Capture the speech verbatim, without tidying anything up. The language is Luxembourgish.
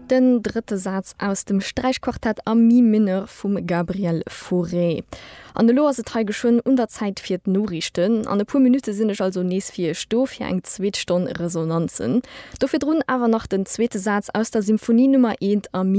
Den dritte Satz aus dem Streichquartett am Mi Mineur vum Gabriel Fauré. An de Lo se teige schon unter Zeit fir d Norrichten. An e pu Minute sinnech also nees fir Stoff fir eng Zzweetstonn Resonanzen. Dofir runn awer noch den zweete Satz aus der Symphonie Nummer eins am